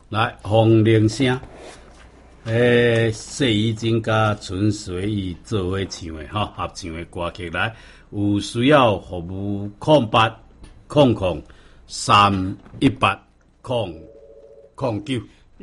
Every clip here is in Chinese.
来，风铃声，谢以真甲陈随意做伙唱的哈，合唱的歌曲来，有需要服务0800-318-009。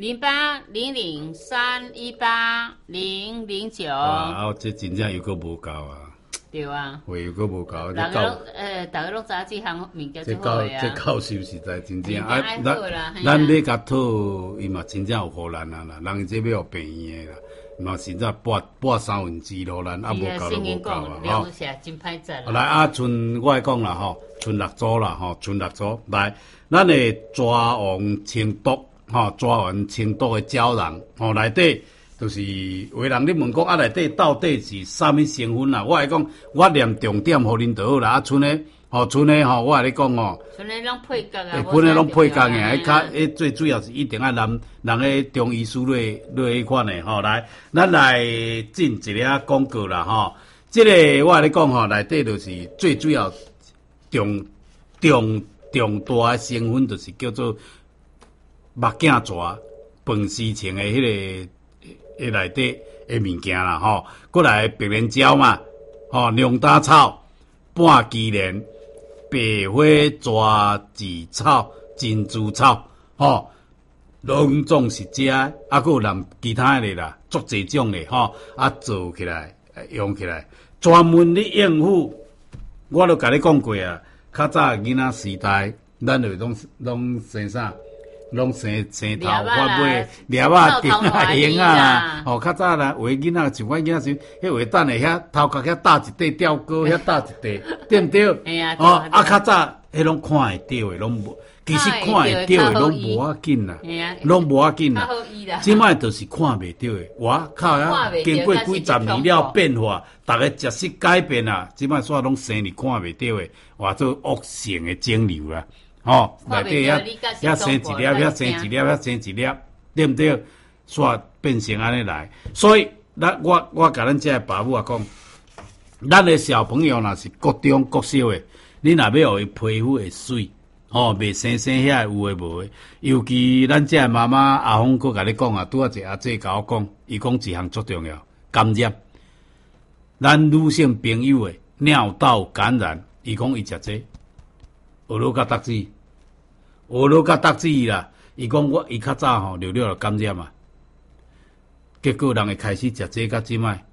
0800-318-009。 啊，这真正又搁无够啊！ 对啊， 话又搁无够， 大家拢知这项物件最好的啊。 这教授实在真正啊， 咱要甲讨，伊嘛真正有互咱啊啦，人这要病院的啦，嘛真正拨3分之互咱，啊无够就无够啊！ 吼，真歹赚啦。 来啊，我来讲啦吼，剩6组啦吼，剩6组来，咱的抓王清毒吼，抓王清毒的胶囊吼，内底。就是有的人咧问讲啊，内底到底是啥物成分啦？我来讲，我念重点互恁就好啦。啊，剩的吼，我来咧讲吼， 剩的拢配角啊， 剩的拢配角诶，最主要是一定要人诶中医师落迄款诶吼。来，咱来进一个广告啦吼。这个我来咧讲吼，内底就是最主要重大诶成分，就是叫做目镜蛇、饭丝情诶迄个。内底诶物件啦吼，过来白莲椒嘛，吼龙胆草、半枝莲、白花蛇子草、珍珠草，吼，拢总是食，啊，佫有人其他诶啦，足侪种诶吼，啊做起来用起来，专门咧应付。我都甲你讲过啊，较早囡仔时代，咱就拢生啥？拢生头发尾，抓啊顶啊用啊，吼较早啦，有诶囡仔像我囡仔时，迄话等下遐头壳遐搭一块吊高，遐搭一块，对毋对？哦，啊较早迄拢看会到诶，拢无，其实看会到诶拢无要紧啦，拢无要紧啦。即摆就是看袂到诶，哇靠呀！经过几十年了变化，逐个食识改变啊，即摆煞拢生哩看袂到诶，话做恶性诶肿瘤啦。吼，内底遐生一粒，遐生一粒，遐生一粒，对毋对？煞变成安尼来，所以我甲咱遮爸母啊讲，咱诶小朋友若是国中国小诶，你若要互伊皮肤会水，吼，袂生遐有诶无诶。尤其咱遮妈妈阿峰佫甲你讲啊，拄仔一阿姐甲我讲，伊讲一项足重要，感染。咱女性朋友诶尿道感染，伊讲伊食这俄罗甲得志啦，伊讲伊较早吼溜溜就感染啊，结果人会开始食这甲即摆，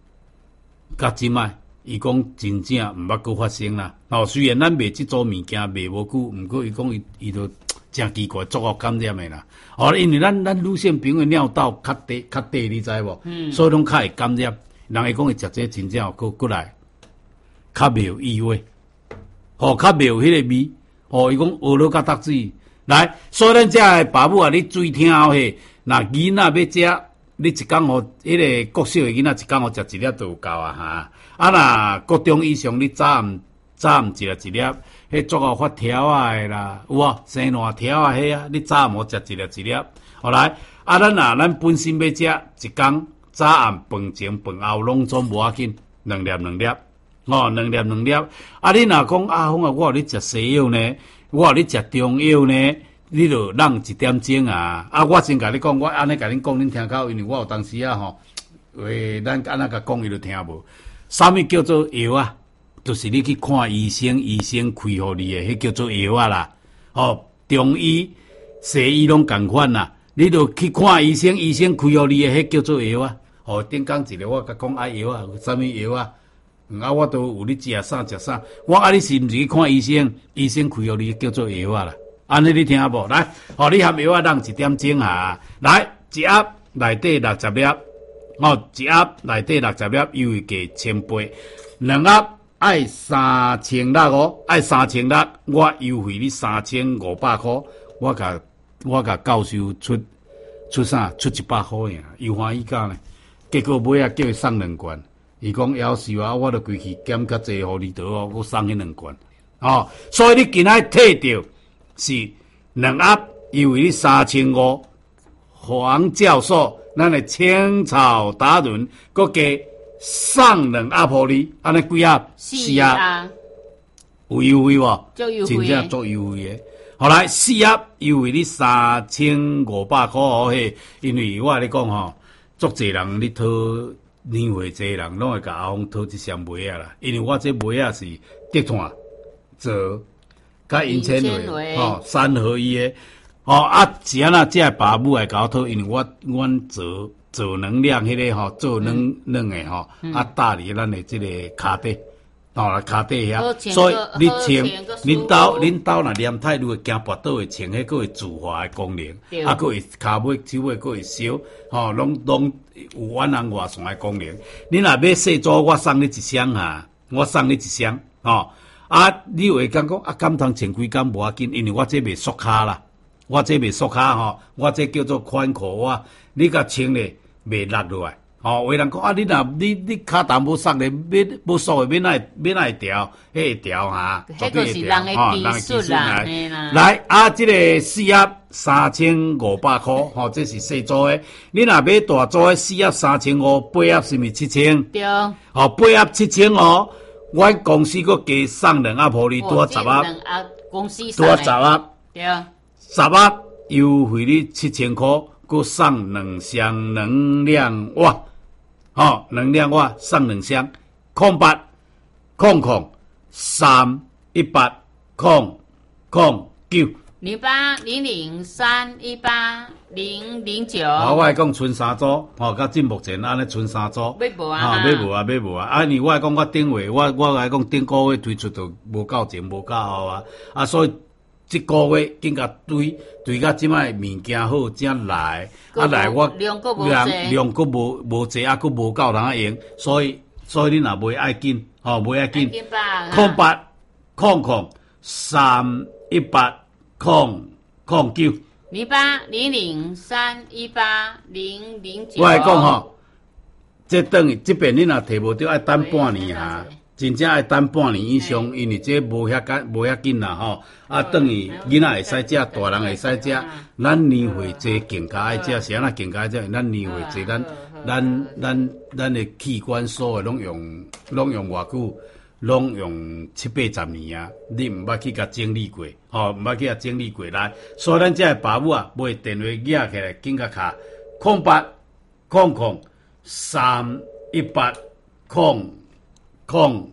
伊讲真正毋捌搁发生啦。哦，虽然咱卖即组物件卖无久，毋过伊讲伊都真奇怪，作恶感染诶啦。哦，因为咱女性朋友尿道较低，你知无？所以拢较会感染。人会讲伊食这真正过来，较袂有异味，哦，较袂有迄个味。哦，伊讲俄罗甲得志来，所以咱遮个爸母啊，你注意听后嘿，若囡仔要食，你一工互迄个国小的囡仔一工互食一粒就有够啊哈。啊，若国中以上，你早暗食一粒，迄足好发条啊的啦，有啊，生烂条啊迄啊，你早暗互食一粒。后来啊，咱本身要食一工早暗饭前饭后拢总无要紧，两粒。哦，两粒。啊，你若讲啊，峰啊，我有咧食西药呢，我有咧食中药呢，你就让1点钟啊。啊，我先甲你讲，我安尼甲恁讲，恁听口，因为我有当时啊吼，咱安那甲讲伊就听无。啥物叫做药啊？就是你去看医生，医生开互你诶，迄叫做药啊啦。哦，中医、西医拢共款啦。你就去看医生，医生开互你诶，迄叫做药啊。哦，顶讲一个我甲讲药啊，有啥物药啊？啊，我都有你食啥。我啊，你是毋是去看医生？医生开互你叫做药啊啦。安尼你听无？来，哦，你含药啊，让1点钟啊。来，一盒内底60粒，哦，一盒内底60粒，优惠价1000倍，2盒爱3600哦，爱3600，我优惠你3500块。我甲教授出啥？出100块呀，又欢喜干呢。结果尾啊叫伊送2罐。伊讲夭寿啊，我著规去减较济互你得哦，我送迄2罐。哦，所以你今仔摕到是2盒，优惠你3500。黄教授，咱的青草达人，佮加送2盒互你，安尼几盒？4盒。有优惠无？ 足优惠， 真正足优惠的。 后来四盒优惠你3500块哦，嘿，因为我咧讲吼，足济人咧讨年会济人拢会甲阿峰讨一箱梅啊啦，因为我这梅啊是竹炭做，甲银纤维吼3合1的，哦啊是安那，这爸母来甲我讨，因为阮做能量迄个吼，做软的吼，啊搭伫咱的这个骹底。哦，骹底遐，所以你穿，恁兜若黏太愈会惊跋倒会穿，迄个会自化的功能，啊，佫会骹尾、手尾佫会烧，吼，拢有远红外线的功能。你若要细组，我送你一箱啊，吼，啊，你会感觉啊，敢通穿几工无要紧，因为我这袂缩骹啦，我这叫做宽裤袜，你甲穿咧袂落落来。哦，有人讲啊，你骹淡无束咧，要束的，要哪会调？迄会调哈， 绝对会调。人的技术啦， 来啊，这个四盒3500块，吼，这是细组的。你若买大组的四盒3500，八盒是毋是7000？对。哦，八盒7000哦，阮公司佫加送2盒互你，多10盒。 公司多10盒。 对。 10盒优惠你7000块，佫送2箱能量袜。哦，能量我送2箱，0800 318 009。 0800 好，我来讲剩3组，吼，到目前安尼剩3组。 买无啊？ 买无啊！啊，因为我来讲，我顶月我来讲顶个月推出就无够前，无够后啊！啊，所以这个月紧甲对甲即摆物件好才来，啊来我量佫无济，啊佫无够人用，所以你若买爱紧，吼买爱紧，0800 318 009。 0800 318 009。 我来讲吼，这等于这边你若摕无着，爱等半年哈。真正爱等半年以上，因为这无遐紧啦吼。啊，等于囡仔会使食，大人会使食。咱年会济更加爱食，是安那更加爱食？咱年会济，咱的器官所有拢用偌久？拢用7-8-10年啊！你毋捌去甲整理过，吼，毋捌去甲整理过来。所以咱这爸母啊，买电话举起来，紧甲卡0800 318 009。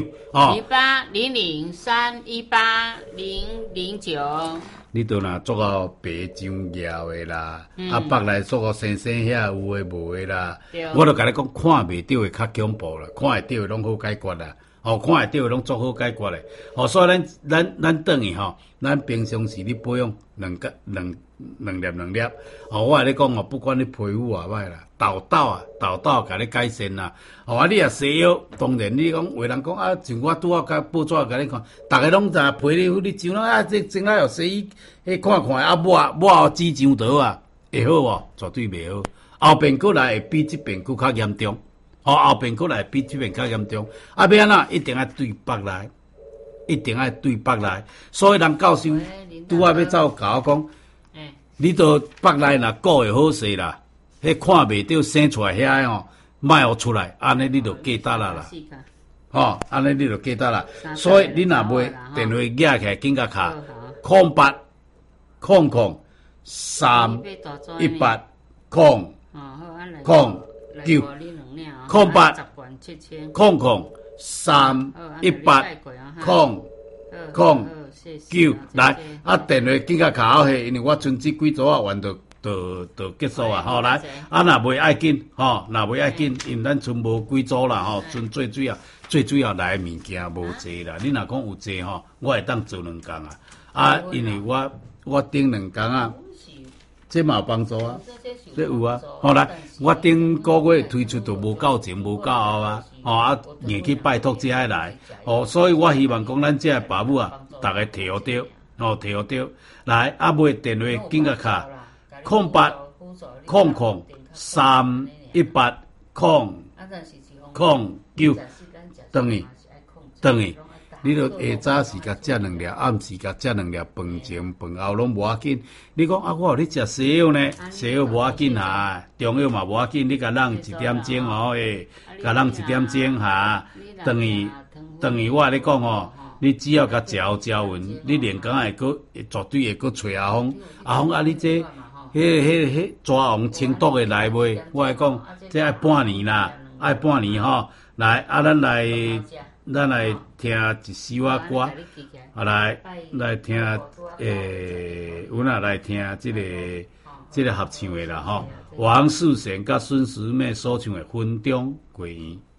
0800 318 009。 你都若做到白上摇的啦，啊，北来做到生遐有诶无诶啦。我著甲你讲，看袂到诶较恐怖啦，看会到诶拢好解决啦。哦，看会到诶拢足好解决咧。哦，所以咱等于吼，咱平常时你保养两粒。哦，我甲你讲哦，不管你皮肤偌歹啦，痘痘甲你改善啦。哦，啊，你若西药，当然你讲有人讲啊，像我拄仔甲报纸甲你看，逐个拢知皮肤你上啊，这真爱用西医迄看啊，抹指上刀啊，会好无？绝对袂好。后边过来会比这边佫较严重。哦，后边过来比这边较严重。啊，要安怎一定要对北来，所以人教授拄仔要走甲我讲。你到北来若顾会好势啦，迄看袂到生出来遐哦，卖互出来，安尼你就记得啦。吼，安尼你就记得啦。所以你若买电话举起来，紧甲卡0800 318 009。0800 318 009。来，啊电话紧甲卡好去，因为我剩这几组啊，完就结束啊，吼来，啊若袂爱紧，吼若袂爱紧，因为咱剩无几组啦，吼，剩最主要来物件无济啦。你若讲有济吼，我会当做2工啊，啊，因为我顶2工啊，这嘛有帮助啊，这有啊，吼来，我顶个月推出就无够前，无够后啊，吼啊，硬去拜托这些来，哦，所以我希望讲咱这爸母啊。大家摕好着，摕好着，来啊！买电话紧甲卡0800 318 009。等于，你著下早时甲食2粒，暗时甲食2粒，饭前饭后拢无要紧。你讲啊，我有咧食西药呢，西药无要紧哈，中药嘛无要紧，你甲人1点钟哦，甲人1点钟哈，等于我咧讲哦。 你只要甲嚼匀，你连工会绝对会佫找阿峰。阿峰啊，你这蛇王清毒的来袂？我来讲，这爱半年啦，爱半年吼。来啊，咱来听一首啊歌，啊来听有哪来听这个合唱的啦吼。王世贤甲孙时妹所唱的《分钟过圆》。